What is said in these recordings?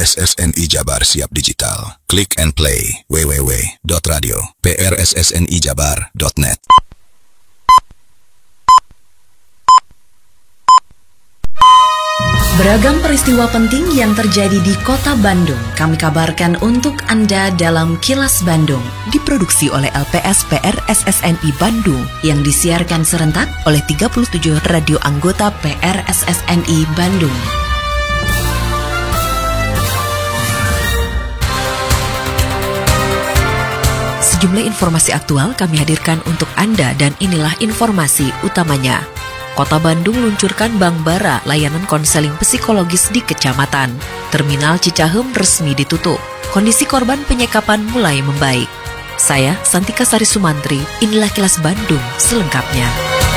PRSSNI Jabar Siap Digital. Click and play www.radio.prssnijabar.net. Beragam peristiwa penting yang terjadi di Kota Bandung kami kabarkan untuk Anda dalam Kilas Bandung. Diproduksi oleh LPS PRSSNI Bandung yang disiarkan serentak oleh 37 radio anggota PRSSNI Bandung. Sejumlah informasi aktual kami hadirkan untuk Anda dan inilah informasi utamanya. Kota Bandung luncurkan Bank Bara layanan konseling psikologis di kecamatan. Terminal Cicahem resmi ditutup. Kondisi korban penyekapan mulai membaik. Saya, Santika Sari Sumantri, inilah Kilas Bandung selengkapnya.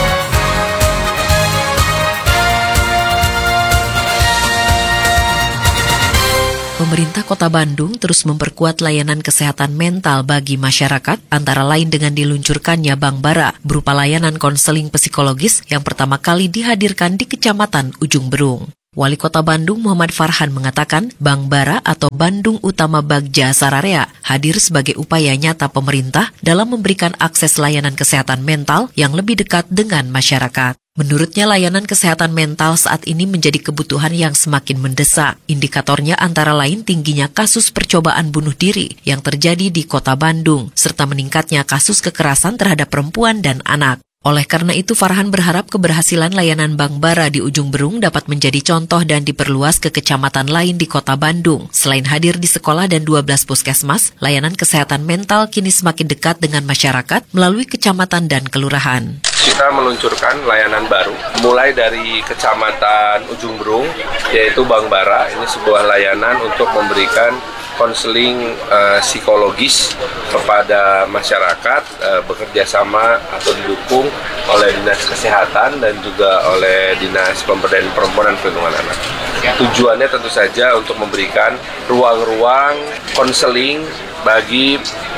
Pemerintah Kota Bandung terus memperkuat layanan kesehatan mental bagi masyarakat, antara lain dengan diluncurkannya Bank Bara berupa layanan konseling psikologis yang pertama kali dihadirkan di Kecamatan Ujung Berung. Wali Kota Bandung Muhammad Farhan mengatakan Bank Bara atau Bandung Utama Bagja Sararea hadir sebagai upaya nyata pemerintah dalam memberikan akses layanan kesehatan mental yang lebih dekat dengan masyarakat. Menurutnya layanan kesehatan mental saat ini menjadi kebutuhan yang semakin mendesak. Indikatornya antara lain tingginya kasus percobaan bunuh diri yang terjadi di Kota Bandung, serta meningkatnya kasus kekerasan terhadap perempuan dan anak. Oleh karena itu, Farhan berharap keberhasilan layanan Bank Bara di Ujung Berung dapat menjadi contoh dan diperluas ke kecamatan lain di Kota Bandung. Selain hadir di sekolah dan 12 puskesmas, layanan kesehatan mental kini semakin dekat dengan masyarakat melalui kecamatan dan kelurahan. Kita meluncurkan layanan baru, mulai dari Kecamatan Ujung Berung, yaitu Bank Bara. Ini sebuah layanan untuk memberikan konseling psikologis kepada masyarakat, bekerja sama atau didukung oleh Dinas Kesehatan dan juga oleh Dinas Pemberdayaan Perempuan dan Perlindungan Anak. Tujuannya tentu saja untuk memberikan ruang-ruang konseling bagi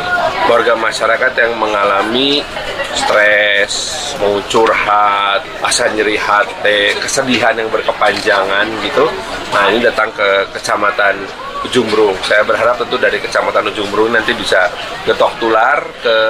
warga masyarakat yang mengalami stres, mau curhat, asa nyeri hati, kesedihan yang berkepanjangan gitu. Nah, ini datang ke Kecamatan Ujung Berung. Saya berharap tentu dari Kecamatan Ujung Berung nanti bisa getok tular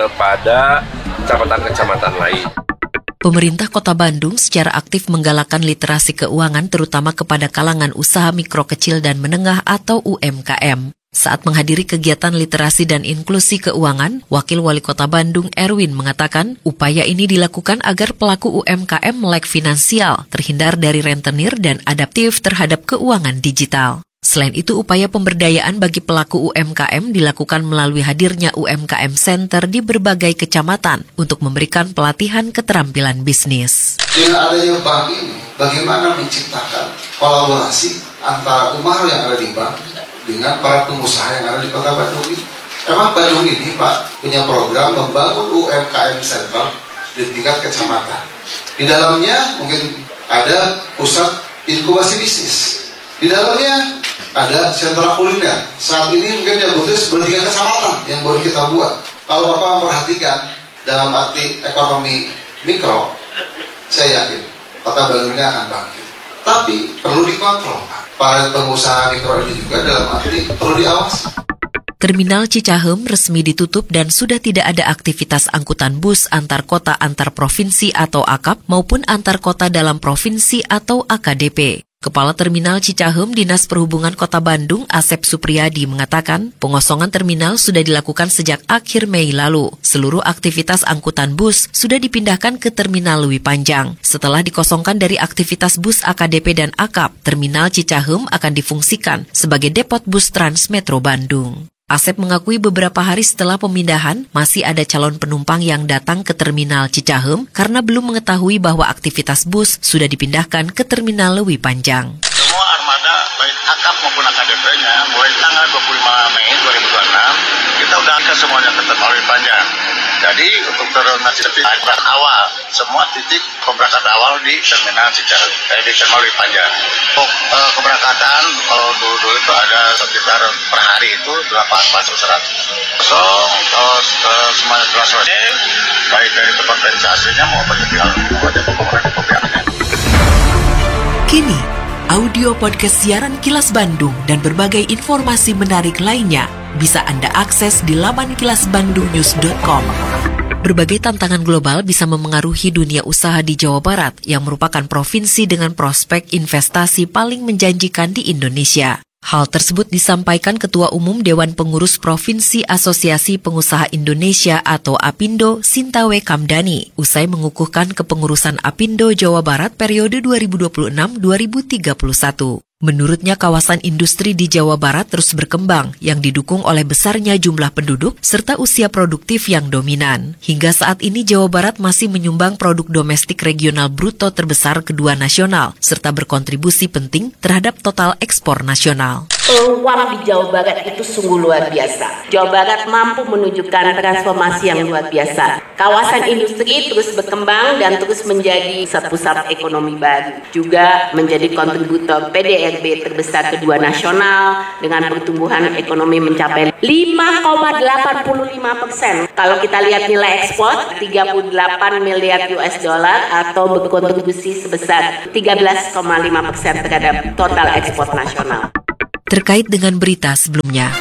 kepada kecamatan-kecamatan lain. Pemerintah Kota Bandung secara aktif menggalakkan literasi keuangan terutama kepada kalangan usaha mikro kecil dan menengah atau UMKM. Saat menghadiri kegiatan literasi dan inklusi keuangan, Wakil Wali Kota Bandung Erwin mengatakan upaya ini dilakukan agar pelaku UMKM melek finansial, terhindar dari rentenir dan adaptif terhadap keuangan digital. Selain itu, upaya pemberdayaan bagi pelaku UMKM dilakukan melalui hadirnya UMKM Center di berbagai kecamatan untuk memberikan pelatihan keterampilan bisnis. Dengan adanya bank ini, bagaimana menciptakan kolaborasi antara umar yang ada di bank dengan para pengusaha yang ada di Kota Bandung ini. Memang Bandung ini, Pak, punya program membangun UMKM Center di tingkat kecamatan. Di dalamnya mungkin ada pusat inkubasi bisnis. Di dalamnya ada sentra kuliner. Saat ini mungkin yang butuh seperti 3 kecamatan yang baru kita buat. Kalau Bapak memperhatikan dalam arti ekonomi mikro, saya yakin Kota Bandung ini akan bangkit. Tapi perlu dikontrol, Pak. Para pengusaha mikro ini juga dalam arti perlu diawasi. Terminal Cicahem resmi ditutup dan sudah tidak ada aktivitas angkutan bus antar kota antar provinsi atau AKAP maupun antar kota dalam provinsi atau AKDP. Kepala Terminal Cicahem Dinas Perhubungan Kota Bandung Asep Supriyadi mengatakan pengosongan terminal sudah dilakukan sejak akhir Mei lalu. Seluruh aktivitas angkutan bus sudah dipindahkan ke Terminal Lewi Panjang. Setelah dikosongkan dari aktivitas bus AKDP dan AKAP, Terminal Cicahem akan difungsikan sebagai depot bus Transmetro Bandung. Asep mengakui beberapa hari setelah pemindahan, masih ada calon penumpang yang datang ke Terminal Cicahem karena belum mengetahui bahwa aktivitas bus sudah dipindahkan ke Terminal Lewi Panjang. Semua armada, baik AKAP maupun AKDP-nya, mulai tanggal 25 Mei 2026, kita udah angkat semuanya ke Terminal Lewi Panjang. Jadi untuk Terminal Cicahem awal, semua titik keberangkatan awal di Terminal Cicahem, di Terminal Lewi Panjang. Untuk keberangkatan, kalau dulu itu ada sekitar per hari itu 8.100. Semuanya telah selesai, baik dari kompensasinya maupun dari pembangunan. Kini, Audio podcast siaran Kilas Bandung dan berbagai informasi menarik lainnya bisa Anda akses di laman kilasbandungnews.com. Berbagai tantangan global bisa memengaruhi dunia usaha di Jawa Barat yang merupakan provinsi dengan prospek investasi paling menjanjikan di Indonesia. Hal tersebut disampaikan Ketua Umum Dewan Pengurus Provinsi Asosiasi Pengusaha Indonesia atau APindo, Sintawe Kamdani, usai mengukuhkan kepengurusan APindo Jawa Barat periode 2026-2031. Menurutnya kawasan industri di Jawa Barat terus berkembang yang didukung oleh besarnya jumlah penduduk serta usia produktif yang dominan. Hingga saat ini Jawa Barat masih menyumbang produk domestik regional bruto terbesar kedua nasional serta berkontribusi penting terhadap total ekspor nasional. Peluang di Jawa Barat itu sungguh luar biasa. Jawa Barat mampu menunjukkan transformasi yang luar biasa. Kawasan industri terus berkembang dan terus menjadi pusat ekonomi baru. Juga menjadi kontributor PDRB terbesar kedua nasional dengan pertumbuhan ekonomi mencapai 5,85%. Kalau kita lihat nilai ekspor 38 miliar US dollar atau berkontribusi sebesar 13,5% terhadap total ekspor nasional. Terkait dengan berita sebelumnya,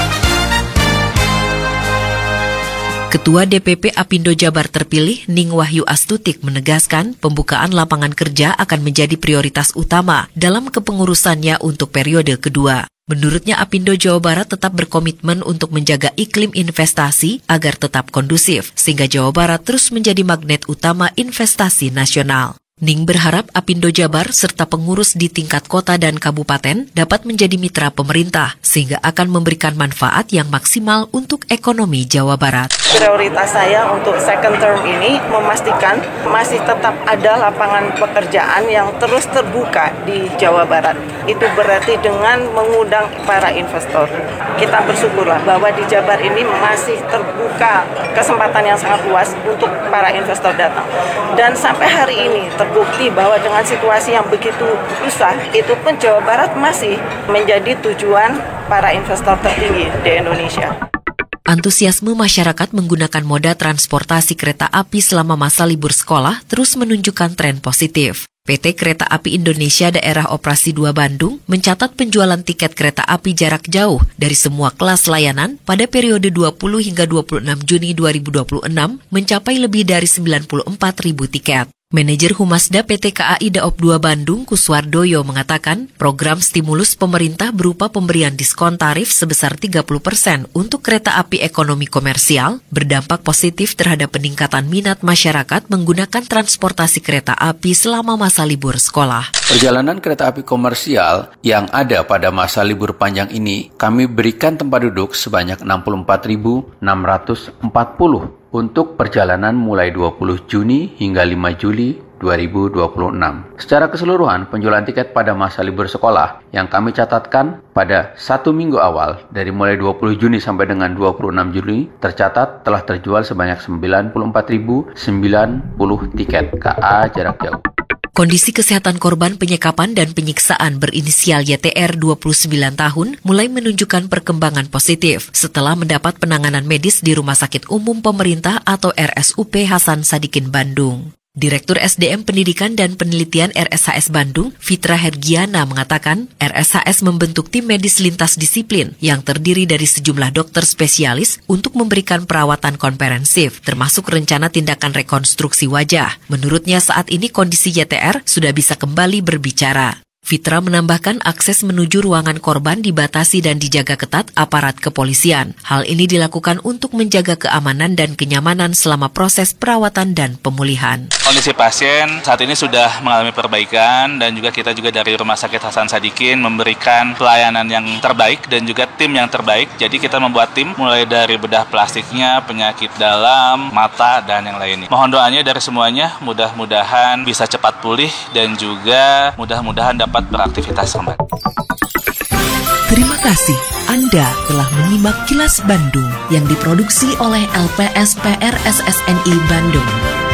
Ketua DPP APindo Jabar terpilih Ning Wahyu Astutik menegaskan pembukaan lapangan kerja akan menjadi prioritas utama dalam kepengurusannya untuk periode kedua. Menurutnya APindo Jawa Barat tetap berkomitmen untuk menjaga iklim investasi agar tetap kondusif, sehingga Jawa Barat terus menjadi magnet utama investasi nasional. Ning berharap APindo Jabar serta pengurus di tingkat kota dan kabupaten dapat menjadi mitra pemerintah sehingga akan memberikan manfaat yang maksimal untuk ekonomi Jawa Barat. Prioritas saya untuk second term ini memastikan masih tetap ada lapangan pekerjaan yang terus terbuka di Jawa Barat. Itu berarti dengan mengundang para investor. Kita bersyukurlah bahwa di Jabar ini masih terbuka kesempatan yang sangat luas untuk para investor datang. Dan sampai hari ini terbukti bahwa dengan situasi yang begitu susah, itu pun Jawa Barat masih menjadi tujuan para investor tertinggi di Indonesia. Antusiasme masyarakat menggunakan moda transportasi kereta api selama masa libur sekolah terus menunjukkan tren positif. PT Kereta Api Indonesia Daerah Operasi 2 Bandung mencatat penjualan tiket kereta api jarak jauh dari semua kelas layanan pada periode 20 hingga 26 Juni 2026 mencapai lebih dari 94.000 tiket. Manajer Humasda PT KAI Daop 2 Bandung, Kuswardoyo, mengatakan program stimulus pemerintah berupa pemberian diskon tarif sebesar 30% untuk kereta api ekonomi komersial berdampak positif terhadap peningkatan minat masyarakat menggunakan transportasi kereta api selama masa libur sekolah. Perjalanan kereta api komersial yang ada pada masa libur panjang ini kami berikan tempat duduk sebanyak 64.640 untuk perjalanan mulai 20 Juni hingga 5 Juli 2026. Secara keseluruhan, penjualan tiket pada masa libur sekolah yang kami catatkan pada 1 minggu awal dari mulai 20 Juni sampai dengan 26 Juli tercatat telah terjual sebanyak 94.090 tiket KA jarak jauh. Kondisi kesehatan korban penyekapan dan penyiksaan berinisial YTR 29 tahun mulai menunjukkan perkembangan positif setelah mendapat penanganan medis di Rumah Sakit Umum Pemerintah atau RSUP Hasan Sadikin Bandung. Direktur SDM Pendidikan dan Penelitian RSHS Bandung, Fitra Hergiana, mengatakan RSHS membentuk tim medis lintas disiplin yang terdiri dari sejumlah dokter spesialis untuk memberikan perawatan komprehensif, termasuk rencana tindakan rekonstruksi wajah. Menurutnya saat ini kondisi YTR sudah bisa kembali berbicara. Fitra menambahkan akses menuju ruangan korban dibatasi dan dijaga ketat aparat kepolisian. Hal ini dilakukan untuk menjaga keamanan dan kenyamanan selama proses perawatan dan pemulihan. Kondisi pasien saat ini sudah mengalami perbaikan dan juga kita juga dari Rumah Sakit Hasan Sadikin memberikan pelayanan yang terbaik dan juga tim yang terbaik. Jadi kita membuat tim mulai dari bedah plastiknya, penyakit dalam, mata, dan yang lainnya. Mohon doanya dari semuanya, mudah-mudahan bisa cepat pulih dan juga mudah-mudahan dapat beraktivitas kembali. Terima kasih Anda telah menyimak Kilas Bandung yang diproduksi oleh LPSPR SSNI Bandung.